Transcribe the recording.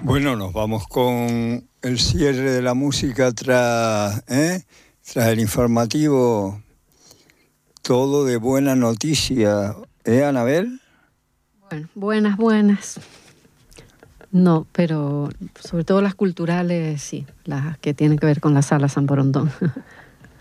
Bueno, nos vamos con el cierre de la música tras el informativo. Todo de buena noticia, Anabel? Bueno, buenas. No, pero sobre todo las culturales, sí, las que tienen que ver con la Sala San Borondón.